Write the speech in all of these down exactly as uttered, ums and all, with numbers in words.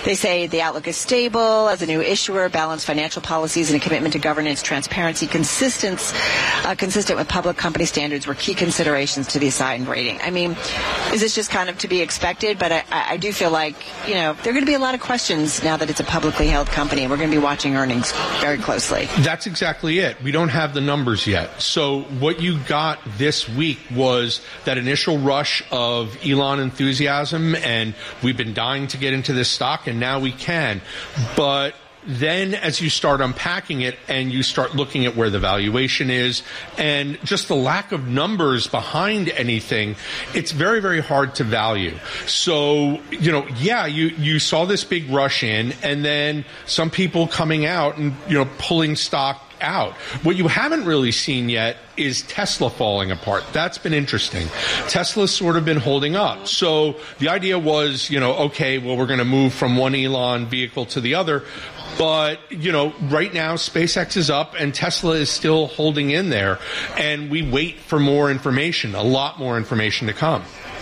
They say the outlook is stable as a new issuer, balanced financial policies, and a commitment to governance, transparency, consistence, uh, consistent with public company standards were key considerations to the assigned rating. I mean, is this just kind of to be expected? But I, I do feel like, you know, there are going to be a lot of questions now that it's a publicly held company, and we're going to be watching earnings very closely. That's exactly it. We don't have the numbers yet. So what you got this week was that initial rush of Elon enthusiasm, and we've been dying to get into this stock, and now we can. But then as you start unpacking it and you start looking at where the valuation is and just the lack of numbers behind anything, it's very, very hard to value. So, you know, yeah, you, you saw this big rush in, and then some people coming out and, you know, pulling stock out. What you haven't really seen yet is Tesla falling apart. That's been interesting. Tesla's sort of been holding up. So the idea was, you know, okay, well, we're going to move from one Elon vehicle to the other. But, you know, right now SpaceX is up and Tesla is still holding in there. And we wait for more information, a lot more information to come.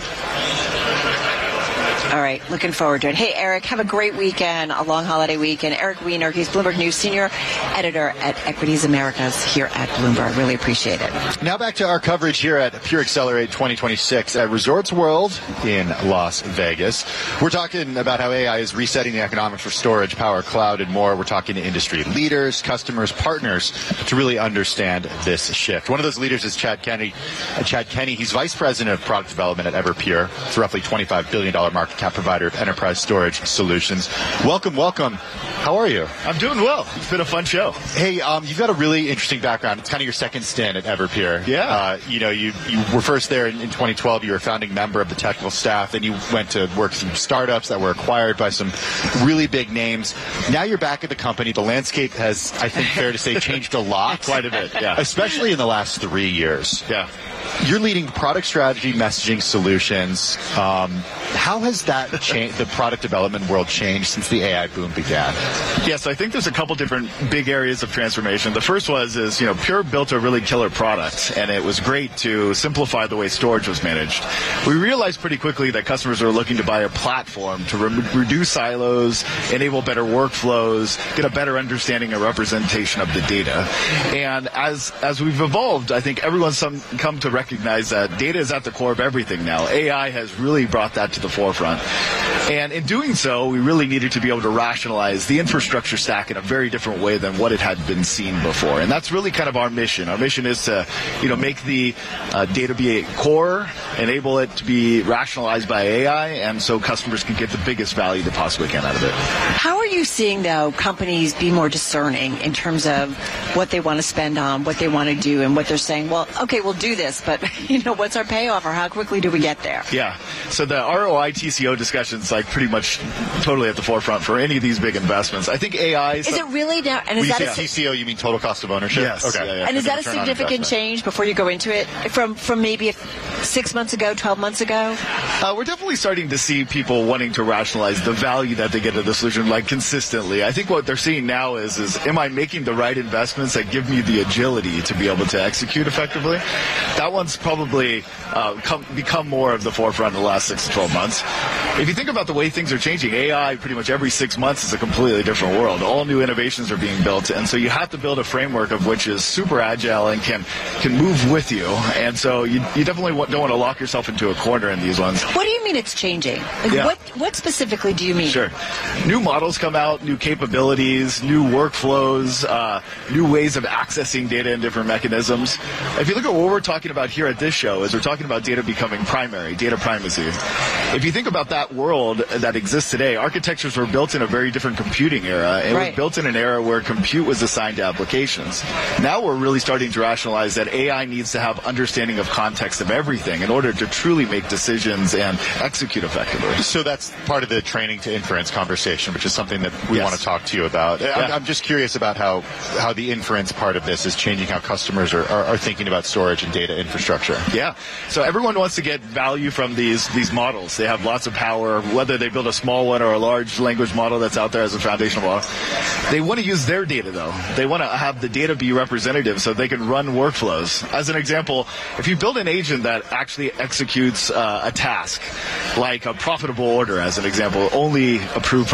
All right, looking forward to it. Hey, Eric, have a great weekend, a long holiday weekend. Eric Weiner, he's Bloomberg News Senior Editor at Equities Americas here at Bloomberg. Really appreciate it. Now back to our coverage here at Pure Accelerate twenty twenty-six at Resorts World in Las Vegas. We're talking about how A I is resetting the economics for storage, power, cloud, and more. We're talking to industry leaders, customers, partners to really understand this shift. One of those leaders is Chad Kenny. Uh, Chad Kenny, he's Vice President of Product Development at Everpure. It's a roughly twenty-five billion dollars market cap provider of enterprise storage solutions. Welcome, welcome. How are you? I'm doing well. It's been a fun show. Hey, um, you've got a really interesting background. It's kind of your second stint at Everpure. Yeah. Uh, you know, you, you were first there in, in twenty twelve. You were a founding member of the technical staff. Then you went to work some startups that were acquired by some really big names. Now you're back at the company. The landscape has, I think, fair to say, changed a lot. Quite a bit, yeah. Especially in the last three years. Yeah. You're leading product strategy, messaging solutions. Um, how has that changed, the product development world changed since the A I boom began? Yes, I think there's a couple different big areas of transformation. The first was, is, you know, Pure built a really killer product, and it was great to simplify the way storage was managed. We realized pretty quickly that customers were looking to buy a platform to re- reduce silos, enable better workflows, get a better understanding and representation of the data. And as as we've evolved, I think everyone's some, come to recognize that data is at the core of everything now. A I has really brought that to the forefront. And in doing so, we really needed to be able to rationalize the infrastructure stack in a very different way than what it had been seen before. And that's really kind of our mission. Our mission is to, you know, make the uh, data be a core, enable it to be rationalized by A I, and so customers can get the biggest value they possibly can out of it. How are you seeing, though, companies be more discerning in terms of what they want to spend on, what they want to do, and what they're saying, well, okay, we'll do this, but, you know, what's our payoff, or how quickly do we get there? Yeah. So the R O I T C O discussion's like pretty much totally at the forefront for any of these big investments. I think A I... Is it really now? And is when that you say a, T C O, you mean total cost of ownership? Yes. Okay. Yeah, yeah. And is that a significant change before you go into it from, from maybe a, six months ago, twelve months ago? Uh, we're definitely starting to see people wanting to rationalize the value that they get of the solution, like, consistently. I think what they're seeing now is, is am I making the right investments that give me the agility to be able to execute effectively? That one's probably uh, come, become more of the forefront in the last six to twelve months. If you think about the way things are changing, A I pretty much every six months is a completely different world. All new innovations are being built, and so you have to build a framework of which is super agile and can can move with you. And so you, you definitely don't want to lock yourself into a corner in these ones. What do you mean it's changing? Like, Yeah. What what specifically do you mean? Sure. New models come out, new capabilities, new workflows, uh, new ways of accessing data in different mechanisms. If you look at what we're talking about here at this show, is we're talking about data becoming primary, data primacy. If you think about that world that exists today, architectures were built in a very different computing era. It Right. was built in an era where compute was assigned to applications. Now we're really starting to rationalize that A I needs to have understanding of context of everything in order to truly make decisions and execute effectively. So that's part of the training to inference conversation, which is something that we Yes. want to talk to you about. I'm, Yeah. I'm just curious about how, how the inference part of this is changing how customers are, are, are thinking about storage and data infrastructure. Yeah. So everyone wants to get value from these these models. They have lots of power, whether they build a small one or a large language model that's out there as a foundational model. They want to use their data, though. They want to have the data be representative so they can run workflows. As an example, if you build an agent that actually executes uh, a task, like a profitable order, as an example, only approved